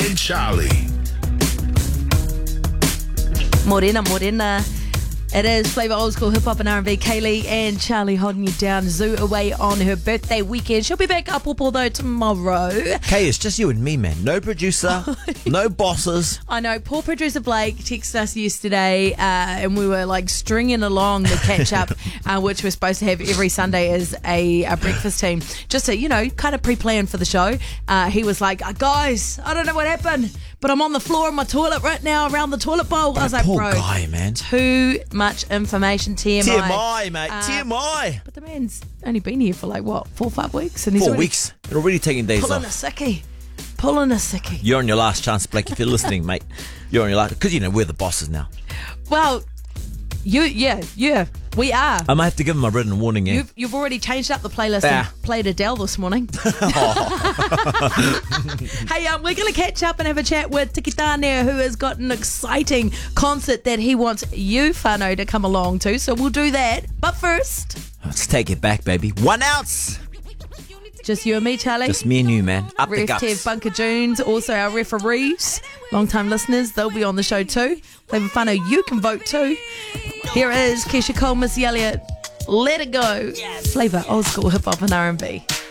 and Charlie. Morena. It is Flavour Old School Hip Hop and R&B. Kaylee and Charlie holding you down. Zoo away on her birthday weekend. She'll be back up though tomorrow. Kay, it's just you and me, man. No producer, no bosses. I know. Poor producer Blake texted us yesterday, and we were like stringing along the catch up, which we're supposed to have every Sunday as a breakfast team, just to kind of pre-plan for the show. He was like, guys, I don't know what happened, but I'm on the floor in my toilet right now around the toilet bowl. I was like, poor bro, guy, man. Too much information. TMI, mate. TMI. But the man's only been here for 4 or 5 weeks, and he's 4 already weeks. They're already taking days pulling off. Pulling a sickie. You're on your last chance, Blake. If you're listening, mate, you're on your last. Because we're the bosses now. Well, we are. I might have to give him a written warning. Yeah. You've already changed up the playlist and played Adele this morning. Hey, we're going to catch up and have a chat with Tikitane, who has got an exciting concert that he wants you, whānau, to come along to. So we'll do that. But first, let's take it back, baby. 1 ounce. Just you and me, Charlie. Just me and you, man. Up the Ref guts. Tev, Bunker Jones, also our referees, long-time listeners, they'll be on the show too. Flavour whānau, you can vote too. Here is Keisha Cole, Missy Elliott, Let It Go. Flavour Old School Hip Hop and R&B.